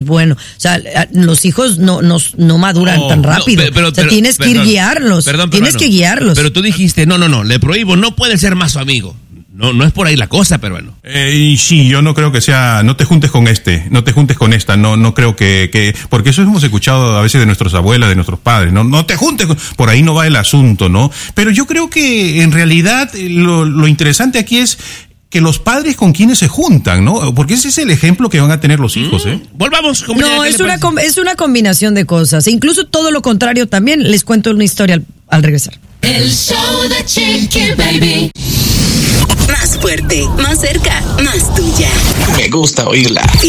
bueno. O sea, los hijos no maduran tan rápido. Tienes que ir guiarlos. Tienes que guiarlos. Pero tú dijiste, no, le prohíbo, no puede ser más su amigo. No es por ahí la cosa, pero bueno. Y sí, yo no creo que sea, no te juntes con no te juntes con esta, no creo que, porque eso hemos escuchado a veces de nuestras abuelas, de nuestros padres, no te juntes por ahí no va el asunto, ¿no? Pero yo creo que en realidad lo interesante aquí es que los padres con quienes se juntan, ¿no? Porque ese es el ejemplo que van a tener los hijos, ¿eh? Volvamos. No, es una combinación de cosas. E incluso todo lo contrario también. Les cuento una historia al regresar. El show de Chiqui Baby. Más fuerte, más cerca, más tuya. Me gusta oírla.